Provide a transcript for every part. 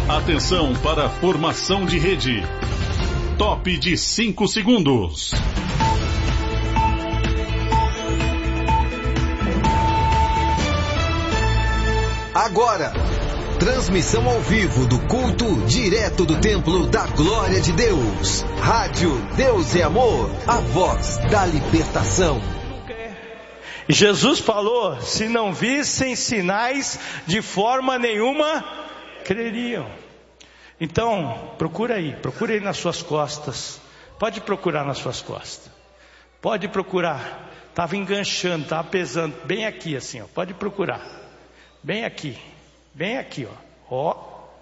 Atenção para a formação de rede. Top de 5 segundos. Agora, transmissão ao vivo do culto direto do Templo da Glória de Deus. Rádio Deus é Amor, a voz da libertação. Jesus falou, se não vissem sinais, de forma nenhuma creriam. Então, procura aí nas suas costas. Pode procurar nas suas costas. Pode procurar. Estava enganchando, estava pesando, bem aqui assim, ó. Pode procurar. Bem aqui, ó.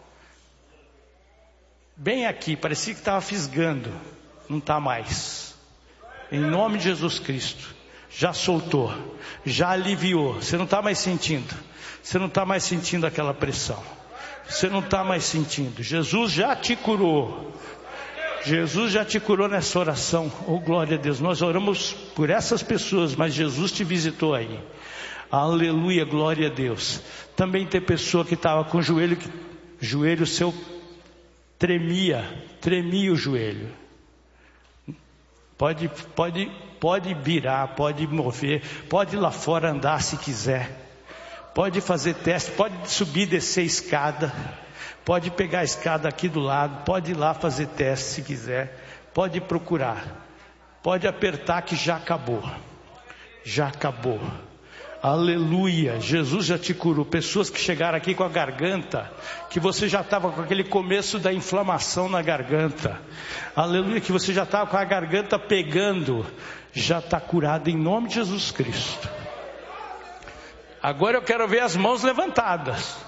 Bem aqui, parecia que estava fisgando. Não está mais. Em nome de Jesus Cristo. Já soltou, já aliviou. Você não está mais sentindo. Você não está mais sentindo aquela pressão. Você não está mais sentindo. Jesus já te curou. Jesus já te curou nessa oração. Oh, glória a Deus. Nós oramos por essas pessoas, mas Jesus te visitou aí. Aleluia, glória a Deus. Também tem pessoa que estava com o joelho seu tremia o joelho. Pode virar, pode mover, pode ir lá fora andar se quiser. Pode fazer teste, pode subir e descer a escada. Pode pegar a escada aqui do lado, pode ir lá fazer teste se quiser. Pode procurar. Pode apertar que já acabou. Já acabou. Aleluia, Jesus já te curou. Pessoas que chegaram aqui com a garganta, que você já estava com aquele começo da inflamação na garganta. Aleluia, que você já estava com a garganta pegando, já está curado em nome de Jesus Cristo. Agora eu quero ver as mãos levantadas.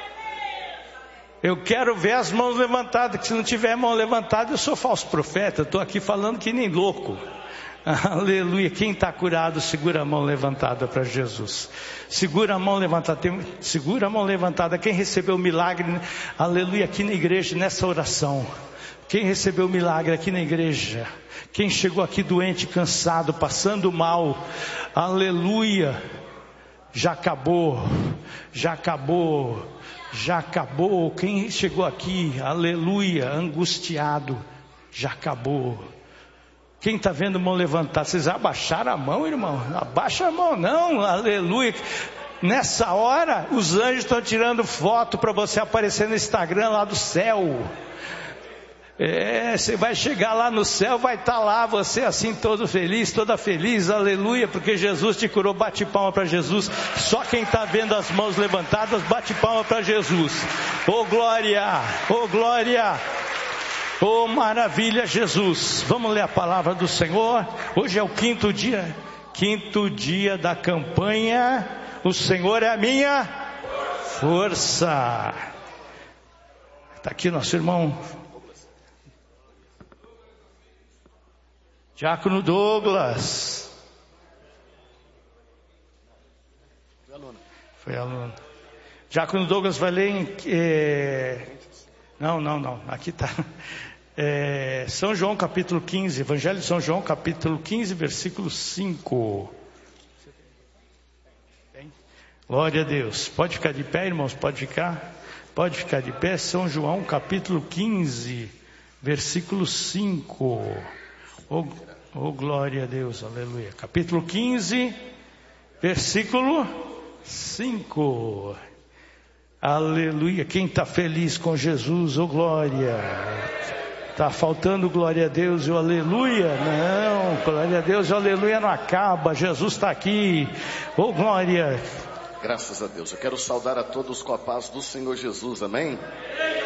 Eu quero ver as mãos levantadas, que se não tiver mão levantada eu sou falso profeta. Eu estou aqui falando que nem louco. Aleluia, quem está curado, segura a mão levantada para Jesus. Segura a mão levantada, segura a mão levantada. Quem recebeu o milagre, aleluia, aqui na igreja, nessa oração. Quem recebeu o milagre aqui na igreja. Quem chegou aqui doente, cansado, passando mal, aleluia. Já acabou, já acabou, já acabou. Quem chegou aqui, aleluia, angustiado, já acabou. Quem está vendo mão levantada? Vocês abaixaram a mão, irmão? Abaixa a mão, não, aleluia. Nessa hora, os anjos estão tirando foto para você aparecer no Instagram lá do céu. Você vai chegar lá no céu, vai estar lá você assim todo feliz, toda feliz, aleluia, porque Jesus te curou. Bate palma para Jesus. Só quem está vendo as mãos levantadas, bate palma para Jesus. Oh glória, oh glória. Oh maravilha, Jesus. Vamos ler a palavra do Senhor. Hoje é o quinto dia da campanha. O Senhor é a minha força. Está aqui nosso irmão Diácono Douglas. Foi aluno. Diácono Douglas vai ler em... Não. Aqui está. São João capítulo 15. Evangelho de São João capítulo 15, versículo 5. Glória a Deus. Pode ficar de pé, irmãos? Pode ficar de pé. São João capítulo 15, versículo 5. Oh glória a Deus, aleluia. Capítulo 15, versículo 5. Aleluia. Quem está feliz com Jesus, oh glória. Está faltando glória a Deus e o aleluia? Não, glória a Deus e o aleluia não acaba. Jesus está aqui, oh glória. Graças a Deus. Eu quero saudar a todos com a paz do Senhor Jesus, amém?